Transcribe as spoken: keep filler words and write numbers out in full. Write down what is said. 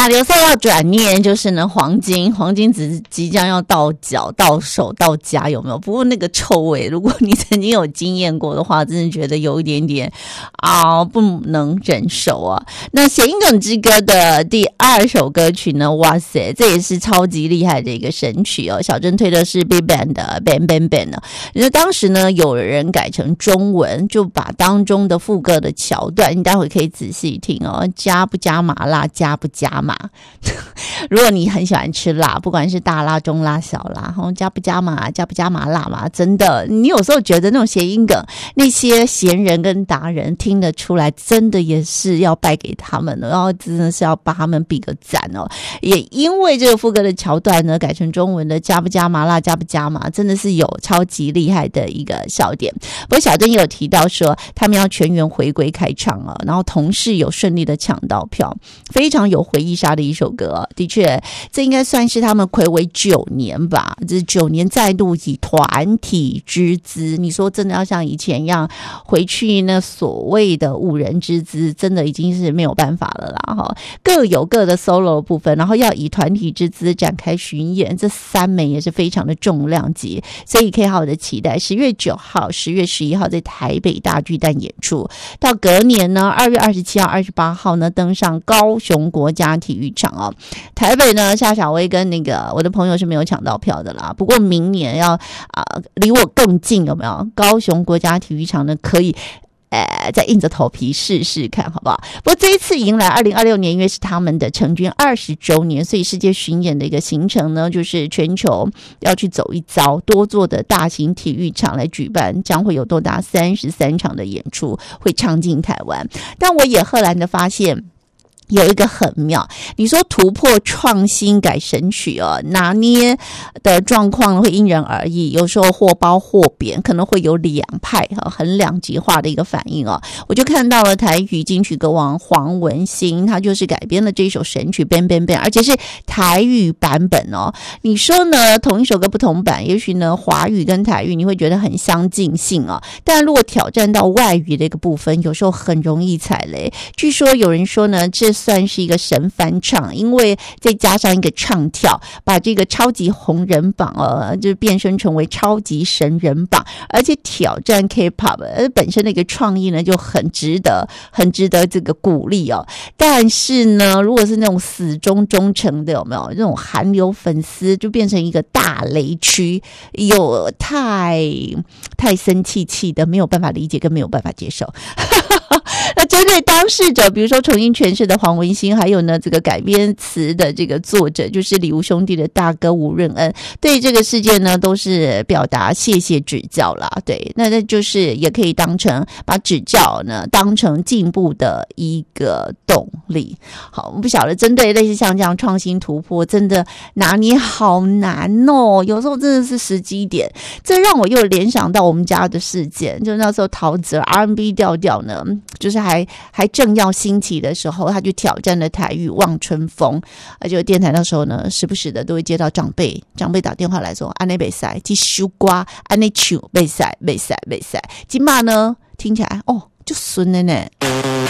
刘赛要转念，就是呢，黄金，黄金只即将要到脚、到手、到家，有没有？不过那个臭味，如果你曾经有经验过的话，真的觉得有一点点啊，不能忍受啊。那谐音梗之歌的第二首歌曲呢，哇塞，这也是超级厉害的一个神曲哦。小珍推的是 Big Bang 的 Bang Bang Bang 呢，那当时呢，有人改成中文，就把当中的副歌的桥段，你待会可以仔细听哦，加不加麻辣，加不加麻。如果你很喜欢吃辣，不管是大辣、中辣、小辣，加不加麻，加不加麻辣嘛？真的，你有时候觉得那种谐音梗，那些闲人跟达人听得出来，真的也是要拜给他们了，然后真的是要帮他们比个赞哦。也因为这个副歌的桥段呢，改成中文的加不加麻辣，加不加麻，真的是有超级厉害的一个笑点。不过小珍也有提到说，他们要全员回归开唱啊，然后同事有顺利的抢到票，非常有回忆杀的一首歌、啊、的确，这应该算是他们睽违九年吧，这是九年再度以团体之姿，你说真的要像以前一样回去那所谓的五人之姿，真的已经是没有办法了啦哈。各有各的 solo 的部分，然后要以团体之姿展开巡演，这三枚也是非常的重量级，所以可以好好的期待十月九号、十月十一号在台北大巨蛋演出，到隔年呢二月二十七号、二十八号呢登上高雄国家体育场哦。台北呢，夏小薇跟那个我的朋友是没有抢到票的啦，不过明年要啊、呃、离我更近，有没有？高雄国家体育场呢可以呃，再硬着头皮试试看，好不好？不过这一次迎来二零二六年，因为是他们的成军二十周年，所以世界巡演的一个行程呢，就是全球要去走一遭，多座的大型体育场来举办，将会有多达三十三场的演出会唱进台湾。但我也赫然的发现，有一个很妙，你说突破创新改神曲哦，拿捏的状况会因人而异，有时候或褒或贬，可能会有两派很两极化的一个反应哦。我就看到了台语金曲歌王黄文兴，他就是改编了这一首神曲 Bang Bang Bang， 而且是台语版本哦。你说呢？同一首歌不同版，也许呢华语跟台语你会觉得很相近性哦，但如果挑战到外语的一个部分，有时候很容易踩雷。据说有人说呢，这算是一个神翻唱，因为再加上一个唱跳，把这个超级红人榜呃，就变身成为超级神人榜，而且挑战 K-pop， 而本身的一个创意呢就很值得，很值得这个鼓励哦。但是呢，如果是那种死忠忠诚的，有没有这种韩流粉丝，就变成一个大雷区，有太太生气气的，没有办法理解跟没有办法接受。那针对当事者，比如说重新诠释的黄文兴，还有呢这个改编词的这个作者，就是礼物兄弟的大哥吴润恩，对这个事件呢都是表达谢谢指教啦。对，那那就是也可以当成把指教呢当成进步的一个动力。好，我们不晓得针对类似像这样创新突破，真的拿捏好难哦，有时候真的是时机点。这让我又联想到我们家的事件，就那时候陶喆 R and B 调调呢，就是还还正要兴起的时候，他就挑战了台语望春风，而且电台那时候呢，时不时的都会接到长辈长辈打电话来说，安内北塞去修瓜，安内唱北塞北塞北塞，今嘛呢听起来哦就顺了呢。